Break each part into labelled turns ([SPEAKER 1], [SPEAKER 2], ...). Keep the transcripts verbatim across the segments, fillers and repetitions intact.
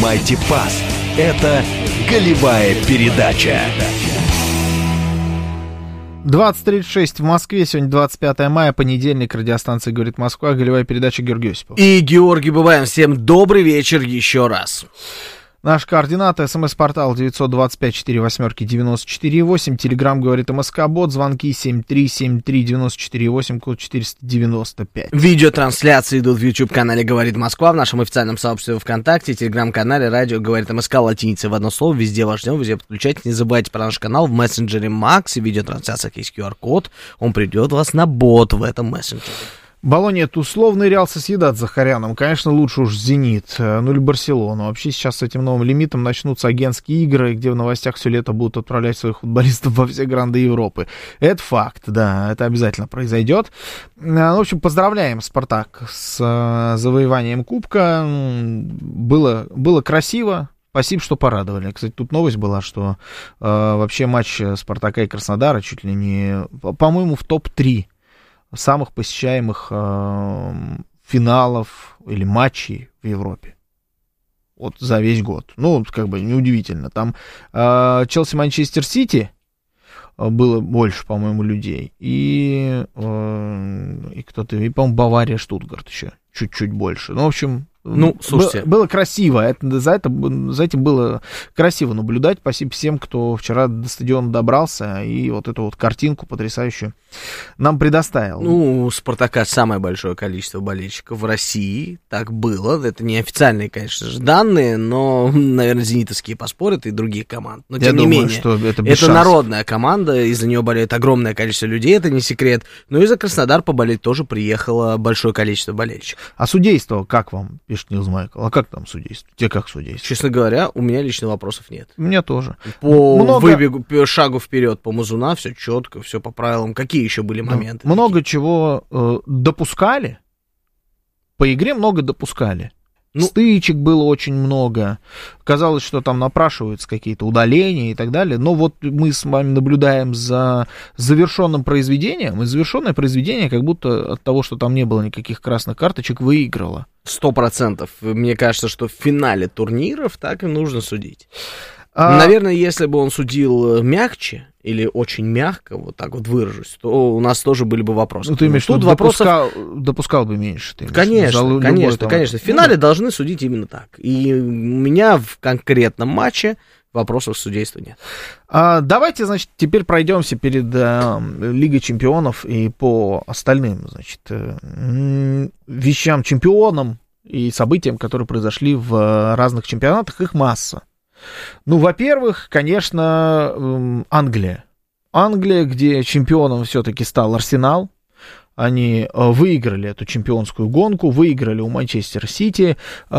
[SPEAKER 1] принимайте пас. Это «Голевая передача».
[SPEAKER 2] двадцать тридцать шесть в Москве, сегодня двадцать пятое мая, понедельник, радиостанция «Говорит Москва», голевая передача, Георгий Осипов.
[SPEAKER 3] И Георгий Бабаян. Всем добрый вечер еще раз.
[SPEAKER 2] Наши координаты: смс-портал девятьсот двадцать пять сорок восемь девяносто четыре восемь, телеграмм «Говорит МСК», бот, звонки семь три семь три девять четыре восемь, код четыреста девяносто пять.
[SPEAKER 3] Видеотрансляции идут в YouTube-канале «Говорит Москва», в нашем официальном сообществе ВКонтакте, телеграм-канале «Радио Говорит МСК» латиницей в одно слово, везде вас ждем, везде подключайте. Не забывайте про наш канал в мессенджере Макс, и в видеотрансляциях есть ку ар код, он приведет вас на бот в этом мессенджере.
[SPEAKER 2] Болонья условно нырялся съедать за Харяном. Конечно, лучше уж «Зенит», ну или Барселону. Вообще сейчас с этим новым лимитом начнутся агентские игры, где в новостях все лето будут отправлять своих футболистов во все гранды Европы. Это факт, да, это обязательно произойдет. Ну, в общем, поздравляем «Спартак» с э, завоеванием кубка. Было, было красиво. Спасибо, что порадовали. Кстати, тут новость была, что э, вообще матч «Спартака» и Краснодара чуть ли не, по-моему, в топ три самых посещаемых э, финалов или матчей в Европе. Вот за весь год. Ну, как бы неудивительно. Там э, Челси-Манчестер Сити было больше, по-моему, людей. И, э, и кто-то, и, по-моему, Бавария-Штутгарт еще чуть-чуть больше. Ну, в общем...
[SPEAKER 3] Ну, слушайте.
[SPEAKER 2] Было, было красиво. Это, за, это, за этим было красиво наблюдать. Спасибо всем, кто вчера до стадиона добрался и вот эту вот картинку потрясающую нам предоставил.
[SPEAKER 3] Ну, у «Спартака» самое большое количество болельщиков в России. Так было. Это не официальные, конечно же, данные, но, наверное, зенитовские поспорят и другие команды. Но, тем
[SPEAKER 2] Я
[SPEAKER 3] не
[SPEAKER 2] думаю,
[SPEAKER 3] менее,
[SPEAKER 2] что это,
[SPEAKER 3] это народная команда, из-за нее болеет огромное количество людей, это не секрет. Но и за Краснодар поболеть тоже приехало большое количество болельщиков.
[SPEAKER 2] А судейство как вам? Пишет Нилс Майкл. А как там судейство? Те как судейство?
[SPEAKER 3] Честно говоря, у меня лично вопросов нет.
[SPEAKER 2] У меня тоже.
[SPEAKER 3] По
[SPEAKER 2] Много...
[SPEAKER 3] выбегу, по шагу вперед по Мазуна все четко, все по правилам. Какие еще были моменты?
[SPEAKER 2] Да. Много чего э, допускали. По игре много допускали. Ну, стычек было очень много. Казалось, что там напрашиваются какие-то удаления и так далее. Но вот мы с вами наблюдаем за завершенным произведением. И завершенное произведение как будто от того, что там не было никаких красных карточек, выиграло.
[SPEAKER 3] Сто процентов. Мне кажется, что в финале турниров так и нужно судить.
[SPEAKER 2] А...
[SPEAKER 3] Наверное, если бы он судил мягче или очень мягко, вот так вот выражусь, то у нас тоже были бы вопросы.
[SPEAKER 2] Ну, ты имеешь в виду,
[SPEAKER 3] вопросов...
[SPEAKER 2] допускал, допускал бы меньше. Ты
[SPEAKER 3] конечно, конечно, там... конечно. В финале
[SPEAKER 2] ну,
[SPEAKER 3] должны судить именно так. И у меня в конкретном матче вопросов к судейству нет.
[SPEAKER 2] А, давайте, значит, теперь пройдемся перед а, Лигой чемпионов и по остальным, значит, э, вещам, чемпионам и событиям, которые произошли в разных чемпионатах. Их масса. Ну, во-первых, конечно, Англия. Англия, где чемпионом все-таки стал Арсенал. Они выиграли эту чемпионскую гонку, выиграли у Манчестер Сити,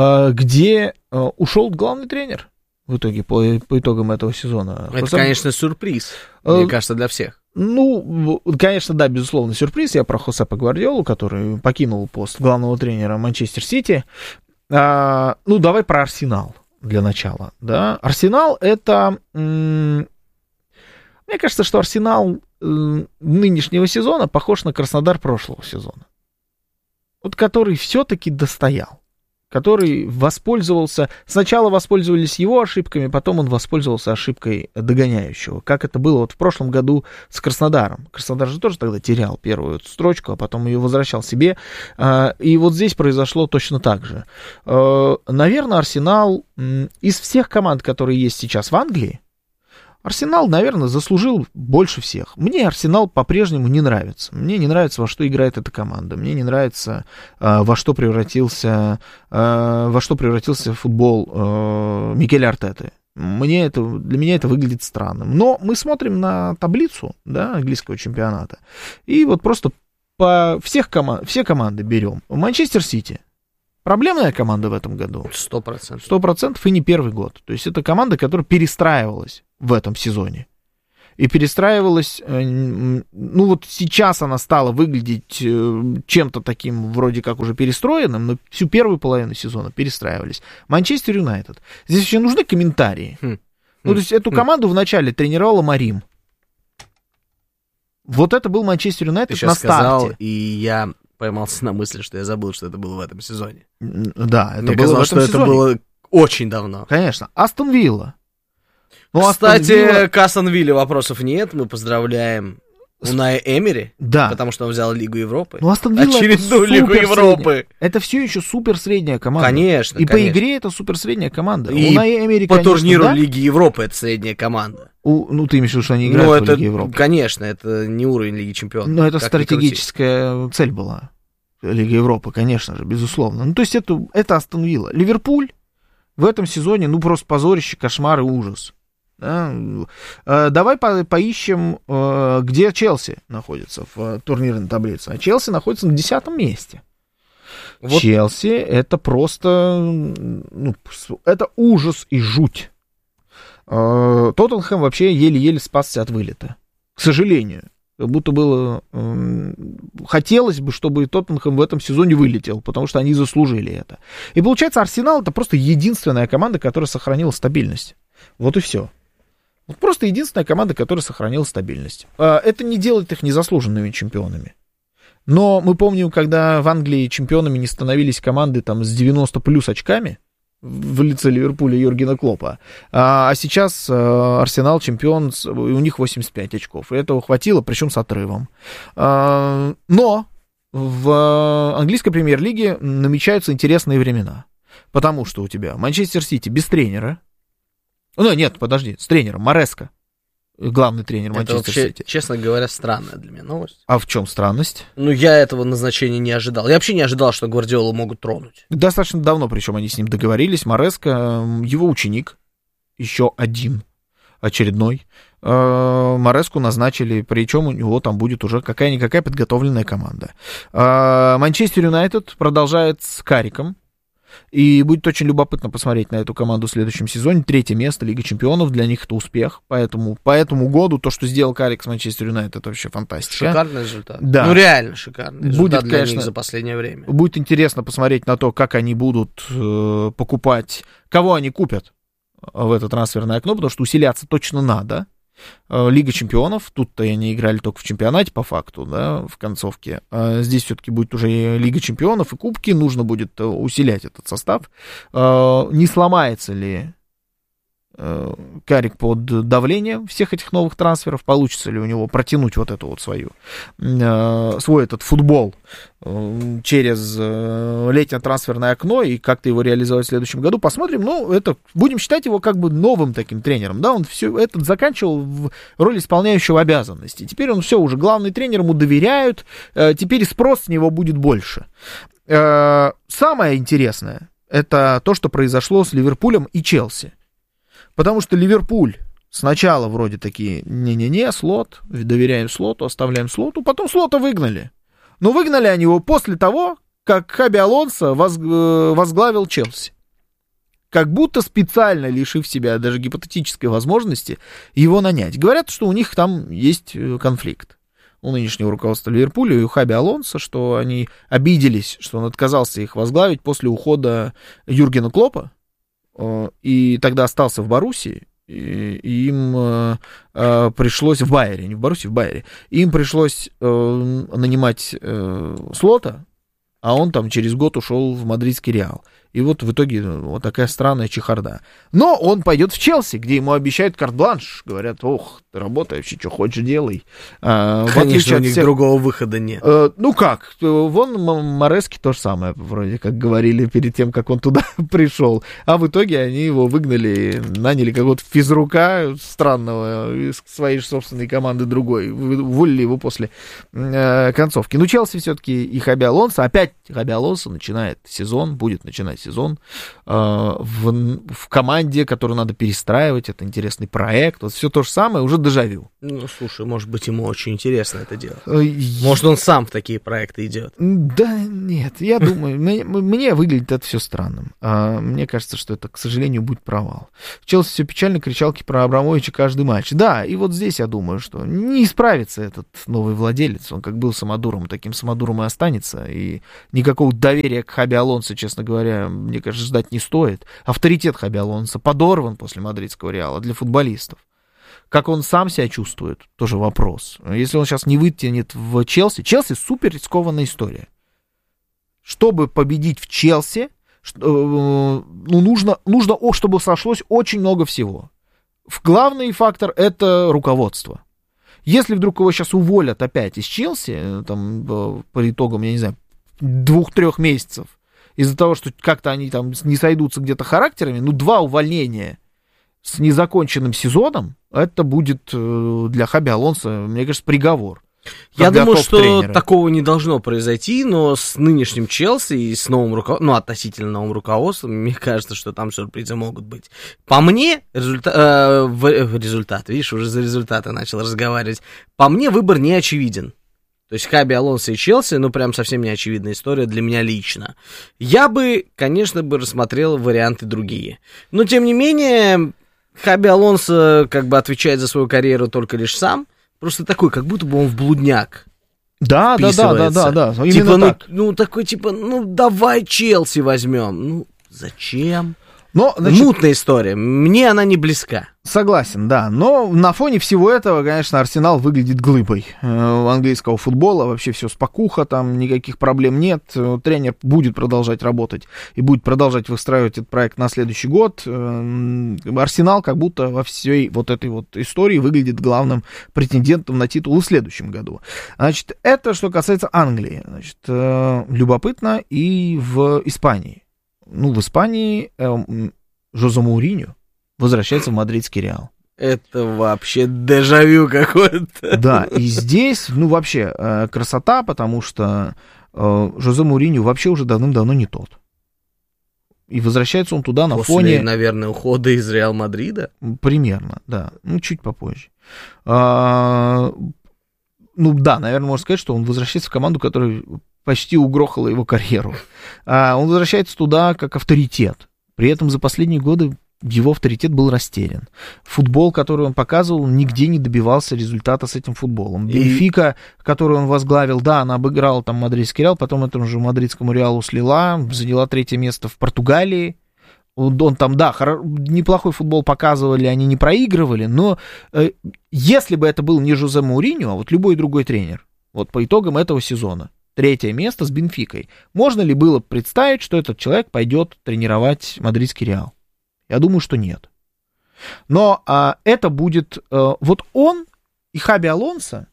[SPEAKER 2] где ушел главный тренер в итоге, по, по итогам этого сезона.
[SPEAKER 3] Это,
[SPEAKER 2] Хосе...
[SPEAKER 3] конечно, сюрприз, мне кажется, для всех.
[SPEAKER 2] Ну, конечно, да, безусловно, сюрприз. Я про Хосепа Гвардиолу, который покинул пост главного тренера Манчестер Сити. Ну, давай про Арсенал. Для начала, да. Арсенал это... М- мне кажется, что Арсенал м- нынешнего сезона похож на Краснодар прошлого сезона. Вот который все-таки достоял. Который воспользовался... Сначала воспользовались его ошибками, потом он воспользовался ошибкой догоняющего. Как это было вот в прошлом году с Краснодаром. Краснодар же тоже тогда терял первую строчку, а потом ее возвращал себе. И вот здесь произошло точно так же. Наверное, Арсенал из всех команд, которые есть сейчас в Англии, Арсенал, наверное, заслужил больше всех. Мне Арсенал по-прежнему не нравится. Мне не нравится, во что играет эта команда. Мне не нравится, э, во что превратился, э, во что превратился футбол э, Микеля Артеты. Мне это, для меня это выглядит странным. Но мы смотрим на таблицу, да, английского чемпионата. И вот просто по всех команд, все команды берем. Манчестер Сити. Проблемная команда в этом году.
[SPEAKER 3] Сто процентов.
[SPEAKER 2] Сто процентов и не первый год. То есть это команда, которая перестраивалась в этом сезоне. И перестраивалась, ну вот сейчас она стала выглядеть чем-то таким вроде как уже перестроенным, но всю первую половину сезона перестраивались. Манчестер Юнайтед. Здесь еще нужны комментарии. Хм. Ну то есть эту команду вначале тренировала Марим. Вот это был Манчестер Юнайтед на старте.
[SPEAKER 3] Сказал, и я поймался на мысли, что я забыл, что это было в этом сезоне.
[SPEAKER 2] Да, это
[SPEAKER 3] Мне
[SPEAKER 2] было
[SPEAKER 3] казалось,
[SPEAKER 2] в этом
[SPEAKER 3] что
[SPEAKER 2] сезоне.
[SPEAKER 3] это было очень давно.
[SPEAKER 2] Конечно. Астон Вилла. Ну,
[SPEAKER 3] Кстати,
[SPEAKER 2] Астон Вилла...
[SPEAKER 3] к Астон Вилле вопросов нет. Мы поздравляем Уная Эмери,
[SPEAKER 2] да.
[SPEAKER 3] потому что он взял Лигу Европы.
[SPEAKER 2] Ну, Астон Вилла
[SPEAKER 3] очередную Лигу Европы.
[SPEAKER 2] Это все еще супер средняя команда.
[SPEAKER 3] Конечно,
[SPEAKER 2] И
[SPEAKER 3] конечно.
[SPEAKER 2] по игре это супер средняя команда.
[SPEAKER 3] И
[SPEAKER 2] Уная Эмери,
[SPEAKER 3] по
[SPEAKER 2] конечно,
[SPEAKER 3] турниру
[SPEAKER 2] да?
[SPEAKER 3] Лиги Европы это средняя команда.
[SPEAKER 2] У, ну, ты имеешь в виду, что они играют
[SPEAKER 3] ну,
[SPEAKER 2] в
[SPEAKER 3] это,
[SPEAKER 2] Лиге Европы?
[SPEAKER 3] Конечно, это не уровень Лиги Чемпионов.
[SPEAKER 2] Но это стратегическая цель была. Лига Европы, конечно же, безусловно. Ну, то есть это, это Астон Вилла. Ливерпуль в этом сезоне, ну, просто позорище, кошмар и ужас. Да? Давай по- поищем, где Челси находится в турнирной таблице. А Челси находится на десятом месте. Вот. Челси это просто, ну, это ужас и жуть. Тоттенхэм вообще еле-еле спасся от вылета. К сожалению. Как будто было... Э, хотелось бы, чтобы Тоттенхэм в этом сезоне вылетел, потому что они заслужили это. И получается, Арсенал это просто единственная команда, которая сохранила стабильность. Вот и все. Вот просто единственная команда, которая сохранила стабильность. Э, это не делает их незаслуженными чемпионами. Но мы помним, когда в Англии чемпионами не становились команды там, с девяносто плюс очками, в лице Ливерпуля Юргена Клоппа. А, а сейчас а, Арсенал чемпион, и у них восемьдесят пять очков. И этого хватило, причем с отрывом. А, но в английской премьер-лиге намечаются интересные времена. Потому что у тебя Манчестер Сити без тренера. Ну, нет, подожди, с тренером. Мареско, главный тренер Манчестер Сити.
[SPEAKER 3] Честно говоря, странная для меня новость.
[SPEAKER 2] А в чем странность?
[SPEAKER 3] Ну, я этого назначения не ожидал. Я вообще не ожидал, что Гвардиолу могут тронуть.
[SPEAKER 2] Достаточно давно, причем они с ним договорились. Мареско, его ученик, еще один, очередной. Мареску назначили, причем у него там будет уже какая-никакая подготовленная команда. Манчестер Юнайтед продолжает с Карриком. И будет очень любопытно посмотреть на эту команду в следующем сезоне. Третье место, Лига Чемпионов, для них это успех. Поэтому по этому году то, что сделал Каррик с Манчестер Юнайтед, это вообще фантастика.
[SPEAKER 3] Шикарный результат.
[SPEAKER 2] Да.
[SPEAKER 3] Ну, реально шикарный результат
[SPEAKER 2] будет,
[SPEAKER 3] для
[SPEAKER 2] конечно,
[SPEAKER 3] них за последнее время.
[SPEAKER 2] Будет интересно посмотреть на то, как они будут э, покупать, кого они купят в это трансферное окно, потому что усиляться точно надо. Лига Чемпионов, тут-то они играли только в чемпионате по факту, да, в концовке. А здесь все-таки будет уже Лига Чемпионов и кубки, нужно будет усилять этот состав. Не сломается ли Каррик под давлением всех этих новых трансферов, получится ли у него протянуть вот эту вот свою, свой этот футбол через летнее трансферное окно и как-то его реализовать в следующем году, посмотрим. Ну, это, будем считать его как бы новым таким тренером, да, он все этот заканчивал в роли исполняющего обязанности, теперь он все, уже главный тренер, ему доверяют, теперь спрос с него будет больше. Самое интересное, это то, что произошло с Ливерпулем и Челси. Потому что Ливерпуль сначала вроде такие, не-не-не, слот, доверяем слоту, оставляем слоту, потом слота выгнали. Но выгнали они его после того, как Хаби Алонсо возглавил Челси. Как будто специально лишив себя даже гипотетической возможности его нанять. Говорят, что у них там есть конфликт. У нынешнего руководства Ливерпуля и у Хаби Алонсо, что они обиделись, что он отказался их возглавить после ухода Юргена Клоппа. И тогда остался в Боруссии, и им э, э, пришлось в Байере, не в Боруссии, в Байере, им пришлось э, нанимать э, слота, а он там через год ушел в мадридский Реал. И вот в итоге вот такая странная чехарда. Но он пойдет в Челси, где ему обещают карт-бланш. Говорят, ох, ты работай, вообще, что хочешь, делай. А,
[SPEAKER 3] Конечно, у них всех... другого выхода нет.
[SPEAKER 2] А, ну как, вон Морески то же самое, вроде как говорили перед тем, как он туда пришел. А в итоге они его выгнали, наняли какого-то физрука странного из своей же собственной команды другой. Уволили его после э, концовки. Ну, Челси все-таки и Хаби Алонсо. Опять Хаби Алонсо начинает сезон, будет начинать сезон э, в, в команде, которую надо перестраивать, это интересный проект, вот все то же самое, уже дежавю.
[SPEAKER 3] Ну, слушай, может быть, ему очень интересно это делать. Может, он сам в такие проекты идет.
[SPEAKER 2] Да, нет, я думаю, мне, мне выглядит это все странным. А, мне кажется, что это, к сожалению, будет провал. В Челси все печально, кричалки про Абрамовича каждый матч. Да, и вот здесь я думаю, что не исправится этот новый владелец, он как был самодуром, таким самодуром и останется, и никакого доверия к Хаби Алонсо, честно говоря, мне кажется, ждать не стоит. Авторитет Хаби Алонсо подорван после мадридского Реала для футболистов. Как он сам себя чувствует, тоже вопрос. Если он сейчас не вытянет в Челси... Челси супер рискованная история. Чтобы победить в Челси, что, ну, нужно, нужно, чтобы сошлось очень много всего. Главный фактор — это руководство. Если вдруг его сейчас уволят опять из Челси, там, по итогам, я не знаю, двух-трех месяцев, из-за того, что как-то они там не сойдутся где-то характерами, ну, два увольнения с незаконченным сезоном, это будет для Хаби Алонсо, мне кажется, приговор.
[SPEAKER 3] Я думаю, что такого не должно произойти, но с нынешним Челси и с новым руководством, ну, относительно новым руководством, мне кажется, что там сюрпризы могут быть. По мне, результа... э, в... результат, видишь, уже за результаты начал разговаривать, по мне выбор не очевиден. То есть Хаби Алонсо и Челси, ну, прям совсем не очевидная история для меня лично. Я бы, конечно, бы рассмотрел варианты другие. Но, тем не менее, Хаби Алонсо как бы отвечает за свою карьеру только лишь сам. Просто такой, как будто бы он в блудняк.
[SPEAKER 2] Да, да, да, да, да, да. Именно
[SPEAKER 3] типа, ну,
[SPEAKER 2] так.
[SPEAKER 3] ну, такой, типа, ну, давай Челси возьмем. Ну, зачем?
[SPEAKER 2] Но, значит,
[SPEAKER 3] мутная история. Мне она не близка.
[SPEAKER 2] Согласен, да. Но на фоне всего этого, конечно, Арсенал выглядит глыбой э, английского футбола. Вообще все спокуха, там никаких проблем нет. Тренер будет продолжать работать и будет продолжать выстраивать этот проект на следующий год. Э, Арсенал как будто во всей вот этой вот истории выглядит главным претендентом на титул в следующем году. Значит, это что касается Англии. Значит, э, любопытно и в Испании. Ну, в Испании э, Жозе Моуриньо возвращается в мадридский Реал.
[SPEAKER 3] Это вообще дежавю какое-то.
[SPEAKER 2] Да, и здесь, ну, вообще э, красота, потому что э, Жозе Моуриньо вообще уже давным-давно не тот. И возвращается он туда на
[SPEAKER 3] После,
[SPEAKER 2] фоне...
[SPEAKER 3] наверное, ухода из Реал Мадрида?
[SPEAKER 2] Примерно, да. Ну, чуть попозже. А, ну, да, наверное, можно сказать, что он возвращается в команду, которая почти угрохала его карьеру. А он возвращается туда как авторитет. При этом за последние годы его авторитет был растерян. Футбол, который он показывал, нигде не добивался результата с этим футболом. Бенфика, которую он возглавил, да, она обыграла там мадридский Реал, потом этому же мадридскому Реалу слила, заняла третье место в Португалии. Он там, да, хоро... неплохой футбол показывали, они не проигрывали, но э, если бы это был не Жозе Моуриньо, а вот любой другой тренер, вот по итогам этого сезона, третье место с Бенфикой, можно ли было представить, что этот человек пойдет тренировать мадридский Реал? Я думаю, что нет. Но а, это будет... А, вот он и Хаби Алонсо,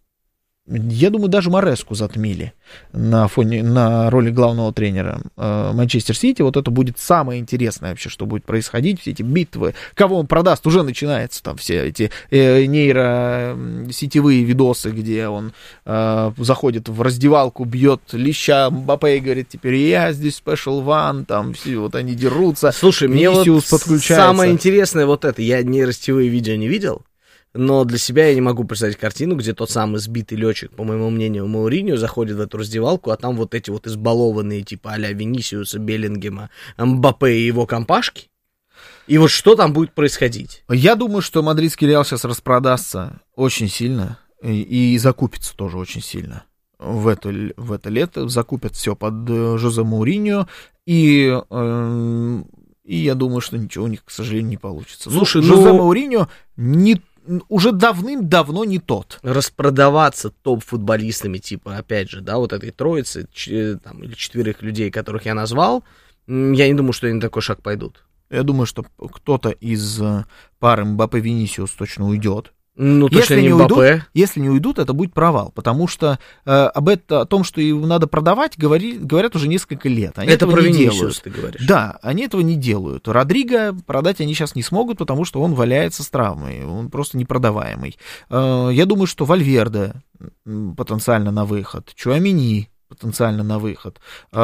[SPEAKER 2] я думаю, даже Мареску затмили на фоне, на роли главного тренера э, Манчестер Сити. Вот это будет самое интересное вообще, что будет происходить. Все эти битвы, кого он продаст, уже начинаются там все эти э, нейросетевые видосы, где он э, заходит в раздевалку, бьет леща Мбаппе и говорит, теперь я здесь special one, там все, вот они дерутся.
[SPEAKER 3] Слушай, мне вот самое интересное вот это, я нейросетевые видео не видел, но для себя я не могу представить картину, где тот самый сбитый летчик, по моему мнению, Моуриньо заходит в эту раздевалку, а там вот эти вот избалованные, типа а-ля Винисиуса, Беллингема, Мбаппе и его компашки. И вот что там будет происходить? Я думаю, что мадридский Реал сейчас распродастся очень сильно и, и закупится тоже очень сильно. В это, в это лето закупят все под Жозе Моуриньо, и, э, и я думаю, что ничего у них, к сожалению, не получится. Слушай, ну, Жозе Моуриньо не уже давным-давно не тот. Распродаваться топ-футболистами, типа, опять же, да, вот этой троицы, ч, там, или четверых людей, которых я назвал, я не думаю, что они на такой шаг пойдут.
[SPEAKER 2] Я думаю, что кто-то из пары Мбаппе-Винисиус точно уйдет.
[SPEAKER 3] Ну, точно
[SPEAKER 2] если
[SPEAKER 3] не
[SPEAKER 2] не
[SPEAKER 3] Мбаппе.
[SPEAKER 2] Уйдут, если не уйдут, это будет провал, потому что э, об это, о том, что его надо продавать, говори, говорят уже несколько лет. Они
[SPEAKER 3] это
[SPEAKER 2] этого
[SPEAKER 3] про
[SPEAKER 2] не
[SPEAKER 3] Винисиус,
[SPEAKER 2] делают.
[SPEAKER 3] Ты говоришь.
[SPEAKER 2] Да, они этого не делают. Родриго продать они сейчас не смогут, потому что он валяется с травмой, он просто непродаваемый. Э, я думаю, что Вальверде потенциально на выход, Чуамени потенциально на выход.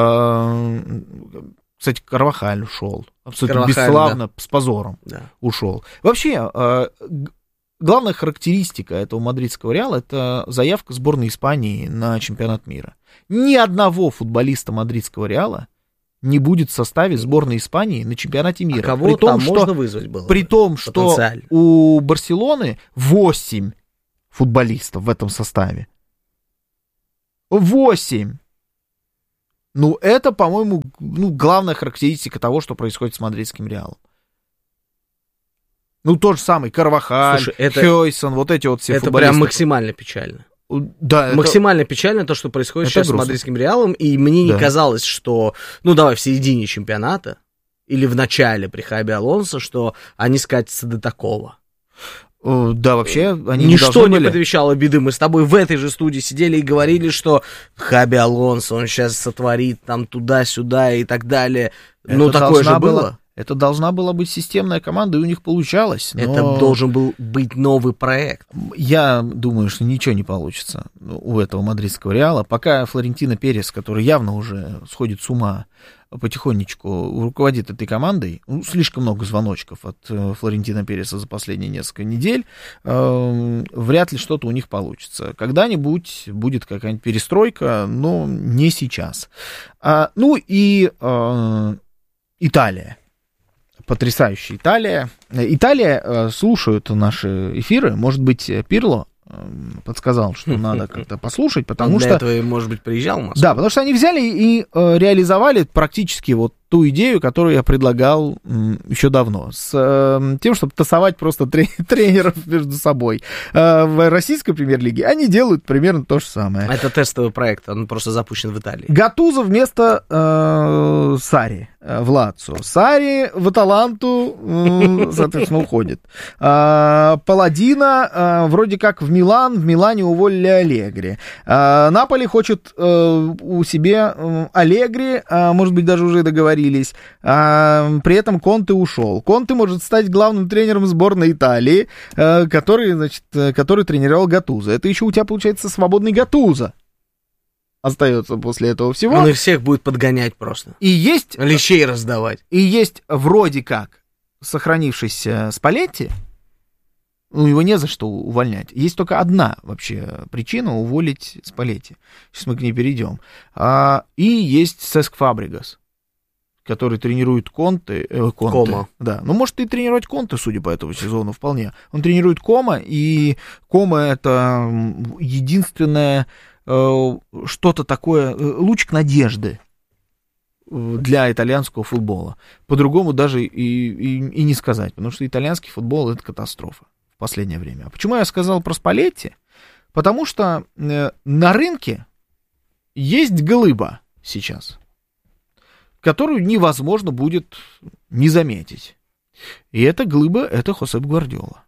[SPEAKER 2] Э, кстати, Карвахаль ушел. Абсолютно Карвахаль, бесславно, да. С позором да. ушел. Вообще, э, главная характеристика этого мадридского Реала — это заявка сборной Испании на чемпионат мира. Ни одного футболиста мадридского Реала не будет в составе сборной Испании на чемпионате мира.
[SPEAKER 3] А кого
[SPEAKER 2] при том,
[SPEAKER 3] там
[SPEAKER 2] что,
[SPEAKER 3] можно вызвать было?
[SPEAKER 2] При том, что у Барселоны восемь футболистов в этом составе. восемь! Ну, это, по-моему, ну, главная характеристика того, что происходит с мадридским Реалом. Ну, тот же самый Карвахаль, Слушай, это, Хёйсон, вот эти вот все
[SPEAKER 3] это
[SPEAKER 2] футболисты.
[SPEAKER 3] Это прям максимально печально.
[SPEAKER 2] Да,
[SPEAKER 3] Максимально это... печально то, что происходит сейчас грустно. С мадридским Реалом, и мне не да. казалось, что, ну давай, в середине чемпионата или в начале при Хаби Алонсо, что они скатятся до такого.
[SPEAKER 2] Да, вообще, они
[SPEAKER 3] Ничто
[SPEAKER 2] не,
[SPEAKER 3] не предвещало беды. Мы с тобой в этой же студии сидели и говорили, что Хаби Алонсо, он сейчас сотворит там туда-сюда и так далее. Ну, такое же было.
[SPEAKER 2] было. Это должна была быть системная команда, и у них получалось. Но...
[SPEAKER 3] Это должен был быть новый проект.
[SPEAKER 2] Я думаю, что ничего не получится у этого мадридского Реала. Пока Флорентино Перес, который явно уже сходит с ума, потихонечку руководит этой командой, ну, слишком много звоночков от э, Флорентино Переса за последние несколько недель, э, вряд ли что-то у них получится. Когда-нибудь будет какая-нибудь перестройка, но не сейчас. А, ну и э, Италия. Потрясающая Италия. Италия э, слушают наши эфиры. Может быть, Пирло подсказал, что надо как-то послушать, потому
[SPEAKER 3] Он для
[SPEAKER 2] что...
[SPEAKER 3] этого, может быть, приезжал в Москву.
[SPEAKER 2] Да, потому что они взяли и э, реализовали практически вот ту идею, которую я предлагал м, еще давно, с э, тем, чтобы тасовать просто трени- тренеров между собой. Э, в российской премьер-лиге они делают примерно то же самое.
[SPEAKER 3] Это тестовый проект, он просто запущен в Италии.
[SPEAKER 2] Гатузо вместо э, Сарри э, в Лацио. Сарри в Аталанту, э, соответственно, уходит. Э, Паладино э, вроде как в Милан, в Милане уволили Аллегри. Э, Наполи хочет э, у себе э, Аллегри, э, может быть, даже уже договорились. А, при этом Конте ушел. Конте может стать главным тренером сборной Италии, а, который, значит, который тренировал Гатузо. Это еще у тебя, получается, свободный Гатузо остается после этого всего.
[SPEAKER 3] Он их всех будет подгонять просто.
[SPEAKER 2] И есть...
[SPEAKER 3] Лещей раздавать.
[SPEAKER 2] И есть вроде как сохранившийся Спалетти. Ну, его не за что увольнять. Есть только одна вообще причина уволить Спалетти. Сейчас мы к ней перейдем. А, и есть Сеск Фабригас, который тренирует Конте, э, Конте.
[SPEAKER 3] Кома.
[SPEAKER 2] Да, ну, может и тренировать Конте, судя по этому сезону, вполне. Он тренирует Кома, и Кома — это единственное э, что-то такое, лучик надежды для итальянского футбола. По-другому даже и, и, и не сказать, потому что итальянский футбол — это катастрофа в последнее время. А почему я сказал про Спалетти? Потому что э, на рынке есть глыба сейчас, которую невозможно будет не заметить. И эта глыба — это Хосеп Гвардиола,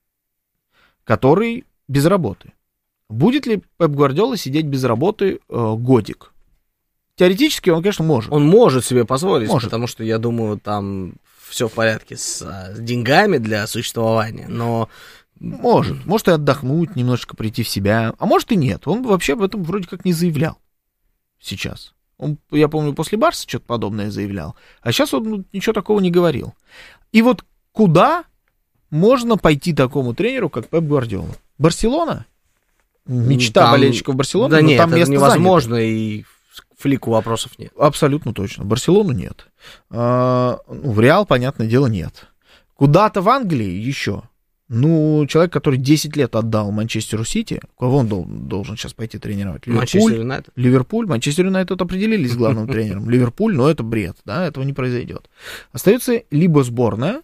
[SPEAKER 2] который без работы. Будет ли Пеп Гвардиола сидеть без работы э, годик? Теоретически он, конечно, может.
[SPEAKER 3] Он может себе позволить,
[SPEAKER 2] может.
[SPEAKER 3] Потому что, я думаю, там все в порядке с, с деньгами для существования, но...
[SPEAKER 2] Может. Может и отдохнуть, немножечко прийти в себя. А может и нет. Он вообще об этом вроде как не заявлял сейчас. Он, я помню, после Барса что-то подобное заявлял. А сейчас он ну, ничего такого не говорил. И вот куда можно пойти такому тренеру, как Пеп Гвардиола? Барселона? Мечта
[SPEAKER 3] там...
[SPEAKER 2] болельщиков Барселоны?
[SPEAKER 3] Да нет,
[SPEAKER 2] там
[SPEAKER 3] это невозможно,
[SPEAKER 2] занято.
[SPEAKER 3] И флику вопросов нет.
[SPEAKER 2] Абсолютно точно. Барселону нет. А, ну, в Реал, понятное дело, нет. Куда-то в Англии еще. Ну, человек, который десять лет отдал Манчестеру Сити, кого он должен, должен сейчас пойти тренировать?
[SPEAKER 3] Манчестер Юнайтед.
[SPEAKER 2] Ливерпуль. Манчестер Юнайтед определились с главным тренером. Ливерпуль, но это бред, да, этого не произойдет. Остается либо сборная,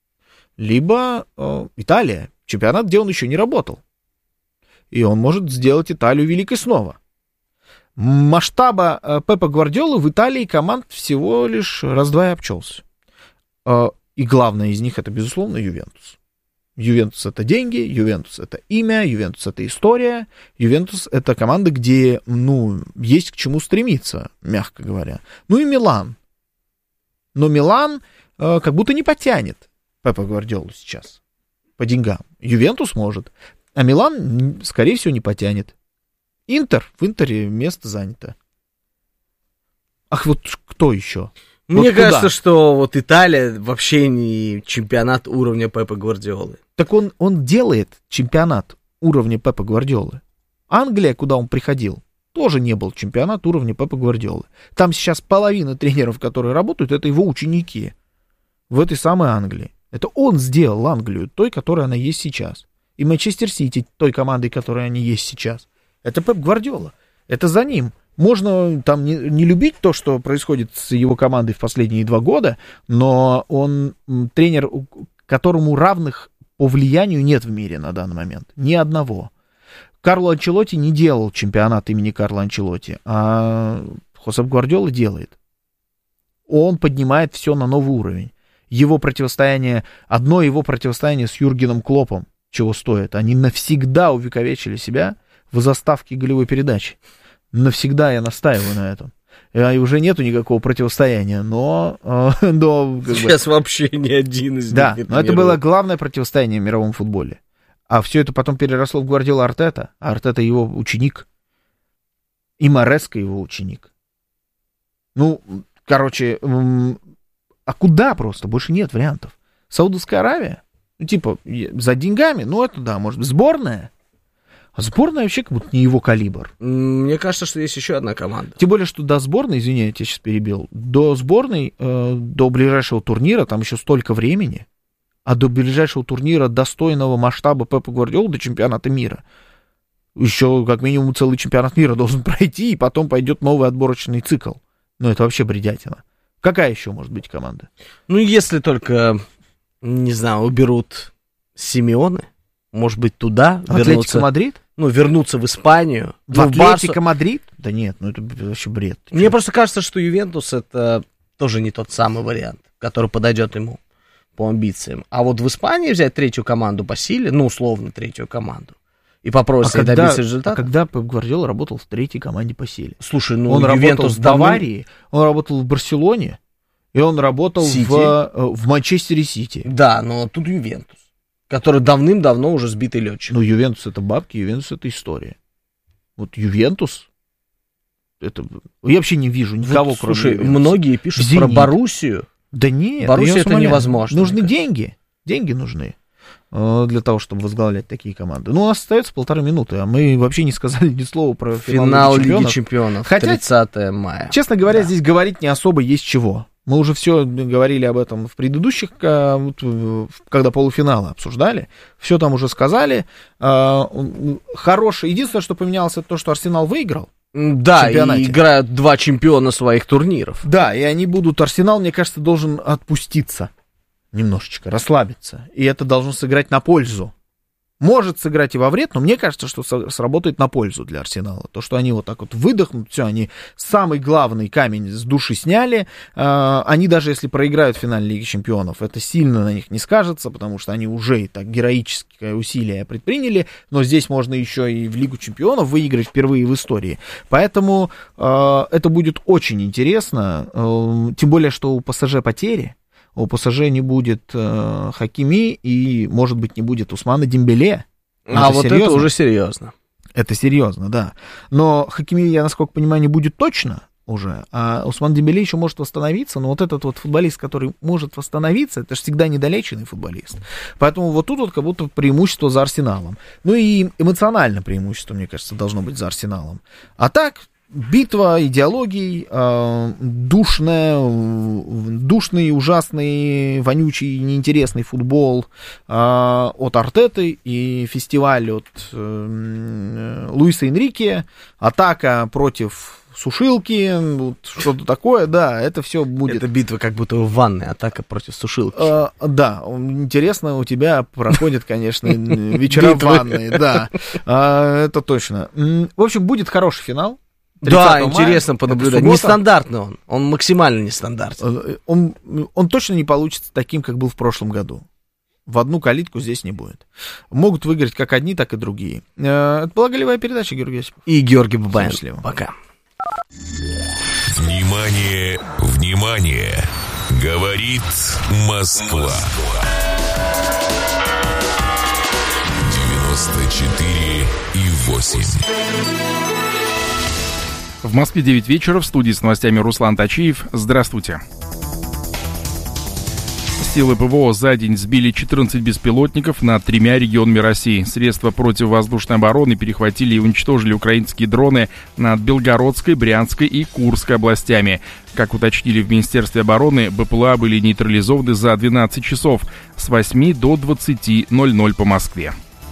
[SPEAKER 2] либо э, Италия. Чемпионат, где он еще не работал. И он может сделать Италию великой снова. Масштаба э, Пепа Гвардиолы в Италии команд всего лишь раз-два и обчелся. Э, и главное из них — это, безусловно, Ювентус. Ювентус — это деньги, Ювентус — это имя, Ювентус — это история, Ювентус — это команда, где, ну, есть к чему стремиться, мягко говоря. Ну и Милан. Но Милан э, как будто не потянет Пепа Гвардиолу сейчас по деньгам. Ювентус может, а Милан, скорее всего, не потянет. Интер, в Интере место занято. Ах, вот кто еще?
[SPEAKER 3] Мне
[SPEAKER 2] вот
[SPEAKER 3] кажется,
[SPEAKER 2] куда?
[SPEAKER 3] что вот Италия вообще не чемпионат уровня Пепа Гвардиолы.
[SPEAKER 2] Так он, он делает чемпионат уровня Пепа Гвардиолы. Англия, куда он приходил, тоже не был чемпионат уровня Пепа Гвардиолы. Там сейчас половина тренеров, которые работают, это его ученики в этой самой Англии. Это он сделал Англию той, которой она есть сейчас. И Манчестер Сити той командой, которой они есть сейчас. Это Пеп Гвардиола. Это за ним. Можно там не, не любить то, что происходит с его командой в последние два года, но он тренер, которому равных по влиянию нет в мире на данный момент. Ни одного. Карло Анчелотти не делал чемпионат имени Карло Анчелотти, а Хосеп Гвардиола делает. Он поднимает все на новый уровень. Его противостояние, одно его противостояние с Юргеном Клопом, чего стоит. Они навсегда увековечили себя в заставке голевой передачи. Навсегда я настаиваю на этом. И уже нету никакого противостояния, но... но как
[SPEAKER 3] Сейчас
[SPEAKER 2] бы,
[SPEAKER 3] вообще ни один из них
[SPEAKER 2] да,
[SPEAKER 3] не
[SPEAKER 2] но это было главное противостояние в мировом футболе. А все это потом переросло в Гвардиола Артета, а Артета его ученик. И Мореско его ученик. Ну, короче, а куда просто? Больше нет вариантов. Саудовская Аравия? Ну, типа, за деньгами? Ну, это да, может быть, сборная? А сборная вообще как будто не его калибр.
[SPEAKER 3] Мне кажется, что есть еще одна команда.
[SPEAKER 2] Тем более, что до сборной, извини, я тебя сейчас перебил, до сборной, э, до ближайшего турнира, там еще столько времени, а до ближайшего турнира достойного масштаба Пепа Гвардиолы, до чемпионата мира, еще как минимум целый чемпионат мира должен пройти, и потом пойдет новый отборочный цикл. Ну, это вообще бредятина. Какая еще может быть команда?
[SPEAKER 3] Ну, если только, не знаю, уберут Симеоне, может быть, туда
[SPEAKER 2] Атлетико
[SPEAKER 3] вернуться.
[SPEAKER 2] Мадрид?
[SPEAKER 3] Ну, вернуться в Испанию.
[SPEAKER 2] В
[SPEAKER 3] ну,
[SPEAKER 2] Атлетико
[SPEAKER 3] Барсу...
[SPEAKER 2] Мадрид? Да нет, ну это вообще бред.
[SPEAKER 3] Мне просто кажется, что Ювентус это тоже не тот самый вариант, который подойдет ему по амбициям. А вот в Испании взять третью команду по силе, ну, условно, третью команду, и попробовать
[SPEAKER 2] а когда,
[SPEAKER 3] добиться результата.
[SPEAKER 2] А когда Пеп Гвардиола работал в третьей команде по силе?
[SPEAKER 3] Слушай, ну,
[SPEAKER 2] он
[SPEAKER 3] Ювентус
[SPEAKER 2] работал в
[SPEAKER 3] давно...
[SPEAKER 2] Баварии, он работал в Барселоне, и он работал в, в Манчестере Сити.
[SPEAKER 3] Да, но тут Ювентус, который давным-давно уже сбитый летчик.
[SPEAKER 2] Ну, Ювентус это бабки, Ювентус это история. Вот Ювентус, это... я вообще не вижу никого, вот, кроме
[SPEAKER 3] слушай,
[SPEAKER 2] Ювентуса.
[SPEAKER 3] Многие пишут
[SPEAKER 2] Зенит.
[SPEAKER 3] Про Боруссию.
[SPEAKER 2] Да нет,
[SPEAKER 3] Боруссия это невозможно.
[SPEAKER 2] Нужны деньги, деньги нужны для того, чтобы возглавлять такие команды. Ну, у нас остается полторы минуты, а мы вообще не сказали ни слова про
[SPEAKER 3] финал,
[SPEAKER 2] финал
[SPEAKER 3] Лиги
[SPEAKER 2] Чемпионов.
[SPEAKER 3] Чемпионов,
[SPEAKER 2] Хотя,
[SPEAKER 3] тридцатого мая.
[SPEAKER 2] Честно говоря,
[SPEAKER 3] да.
[SPEAKER 2] Здесь говорить не особо есть чего. Мы уже все говорили об этом в предыдущих, когда полуфиналы обсуждали. Все там уже сказали. Хороший. Единственное, что поменялось, это то, что Арсенал выиграл.
[SPEAKER 3] Да, и играют два чемпиона своих турниров.
[SPEAKER 2] Да, и они будут... Арсенал, мне кажется, должен отпуститься немножечко, расслабиться. И это должно сыграть на пользу. Может сыграть и во вред, но мне кажется, что сработает на пользу для Арсенала. То, что они вот так вот выдохнут, все, они самый главный камень с души сняли. Они даже если проиграют в финале Лиги Чемпионов, это сильно на них не скажется, потому что они уже и так героическое усилие предприняли. Но здесь можно еще и в Лигу Чемпионов выиграть впервые в истории. Поэтому это будет очень интересно. Тем более, что у ПСЖ потери. У ПСЖ не будет э, Хакими и, может быть, не будет Усмана Дембеле.
[SPEAKER 3] А это вот серьезно? Это уже серьезно.
[SPEAKER 2] Это серьезно, да. Но Хакими, я насколько понимаю, не будет точно уже, а Усман Дембеле еще может восстановиться, но вот этот вот футболист, который может восстановиться, это же всегда недолеченный футболист. Поэтому вот тут вот как будто преимущество за Арсеналом. Ну и эмоциональное преимущество, мне кажется, должно быть за Арсеналом. А так... Битва идеологий, э, душная, душный, ужасный, вонючий, неинтересный футбол э, от Артеты и фестиваль от э, Луиса Энрике, атака против сушилки, вот что-то такое, да, это все будет.
[SPEAKER 3] Это битва как будто в ванной, атака против сушилки.
[SPEAKER 2] Э, да, интересно, у тебя проходят, конечно, вечера в ванной, да, это точно. В общем, будет хороший финал.
[SPEAKER 3] Да, интересно мая, понаблюдать. Нестандартный он. Он максимально нестандартный.
[SPEAKER 2] Он, он точно не получится таким, как был в прошлом году. В одну калитку здесь не будет. Могут выиграть как одни, так и другие. Это была голевая передача, Георгий Осипов.
[SPEAKER 3] И Георгий Бабаян. Пока.
[SPEAKER 1] Внимание, внимание. Говорит Москва. девяносто четыре и восемь.
[SPEAKER 4] В Москве девять вечера, в студии с новостями Руслан Тачиев. Здравствуйте. Силы ПВО за день сбили четырнадцать беспилотников над тремя регионами России. Средства противовоздушной обороны перехватили и уничтожили украинские дроны над Белгородской, Брянской и Курской областями. Как уточнили в Министерстве обороны, БПЛА были нейтрализованы за двенадцать часов с восьми до двадцати ноль-ноль по Москве.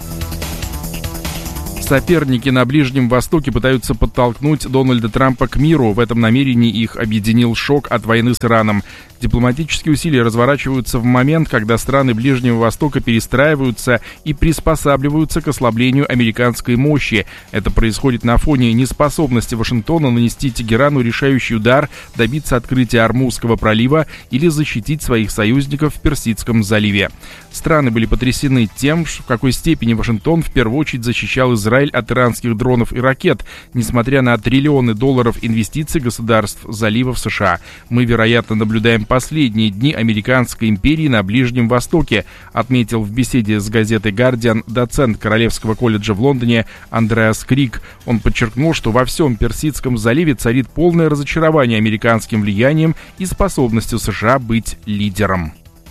[SPEAKER 4] Соперники на Ближнем Востоке пытаются подтолкнуть Дональда Трампа к миру. В этом намерении их объединил шок от войны с Ираном. Дипломатические усилия разворачиваются в момент, когда страны Ближнего Востока перестраиваются и приспосабливаются к ослаблению американской мощи. Это происходит на фоне неспособности Вашингтона нанести Тегерану решающий удар, добиться открытия Ормузского пролива или защитить своих союзников в Персидском заливе. Страны были потрясены тем, в какой степени Вашингтон в первую очередь защищал Израиль от иранских дронов и ракет, несмотря на триллионы долларов инвестиций государств заливов США. Мы, вероятно, наблюдаем последние дни американской империи на Ближнем Востоке, отметил в беседе с газетой «Гардиан» доцент Королевского колледжа в Лондоне Андреас Крик. Он подчеркнул, что во всем Персидском заливе царит полное разочарование американским влиянием и способностью США быть лидером.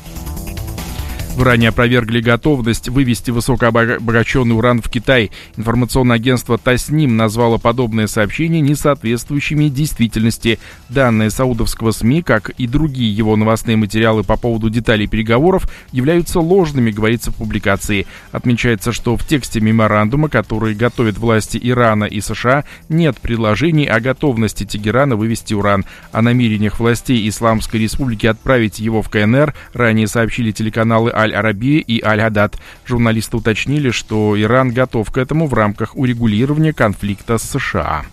[SPEAKER 4] В Иране опровергли готовность вывести высокообогащенный уран в Китай. Информационное агентство Тасним назвало подобные сообщения несоответствующими действительности. Данные саудовского СМИ, как и другие его новостные материалы по поводу деталей переговоров, являются ложными, говорится в публикации. Отмечается, что в тексте меморандума, который готовят власти Ирана и США, нет предложений о готовности Тегерана вывести уран. О намерениях властей Исламской Республики отправить его в КНР ранее сообщили телеканалы Аль-Арабия и Аль-Адад. Журналисты уточнили, что Иран готов к этому в рамках урегулирования конфликта с США.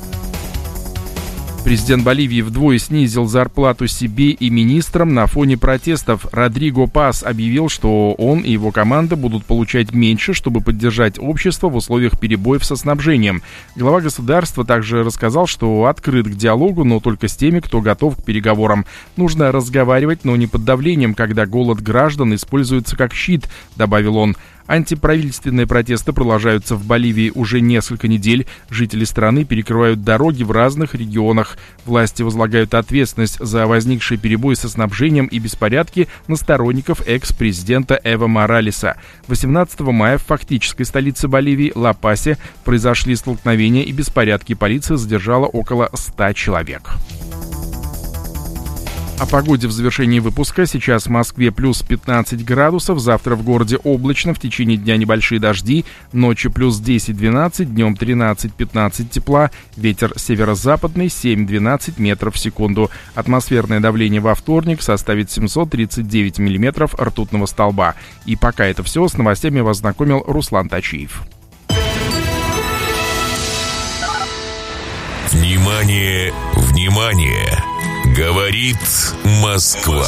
[SPEAKER 4] Президент Боливии вдвое снизил зарплату себе и министрам на фоне протестов. Родриго Пас объявил, что он и его команда будут получать меньше, чтобы поддержать общество в условиях перебоев со снабжением. Глава государства также рассказал, что открыт к диалогу, но только с теми, кто готов к переговорам. Нужно разговаривать, но не под давлением, когда голод граждан используется как щит, добавил он. Антиправительственные протесты продолжаются в Боливии уже несколько недель. Жители страны перекрывают дороги в разных регионах. Власти возлагают ответственность за возникшие перебои со снабжением и беспорядки на сторонников экс-президента Эво Моралеса. восемнадцатого мая в фактической столице Боливии, Ла-Пасе, произошли столкновения и беспорядки. Полиция задержала около ста человек. О погоде в завершении выпуска. Сейчас в Москве плюс пятнадцать градусов, завтра в городе облачно, в течение дня небольшие дожди, ночью плюс десять-двенадцать, днем тринадцать-пятнадцать тепла, ветер северо-западный семь-двенадцать метров в секунду. Атмосферное давление во вторник составит семьсот тридцать девять миллиметров ртутного столба. И пока это все, с новостями вас знакомил Руслан Тачиев.
[SPEAKER 1] Внимание, внимание! Говорит Москва.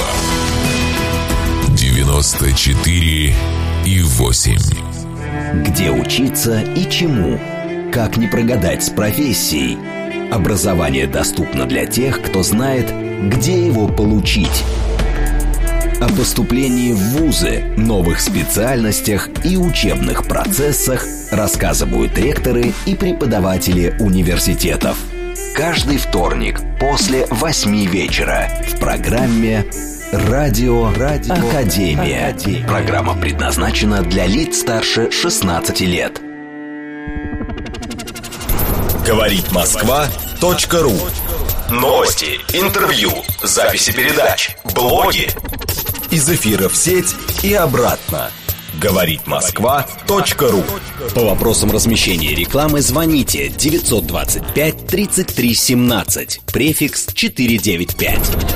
[SPEAKER 1] девяносто четыре и восемь.
[SPEAKER 5] Где учиться и чему? Как не прогадать с профессией? Образование доступно для тех, кто знает, где его получить. О поступлении в вузы, новых специальностях и учебных процессах рассказывают ректоры и преподаватели университетов. Каждый вторник после восьми вечера в программе «Радио, Радио Академия». Академия. Программа предназначена для лиц старше шестнадцати лет.
[SPEAKER 6] Говорит Москва точка ру. Новости, интервью, записи передач, блоги. Из эфира в сеть и обратно. Говорит Москва точка ру.
[SPEAKER 5] По вопросам размещения рекламы звоните девятьсот двадцать пять тридцать три семнадцать, префикс четыреста девяносто пять.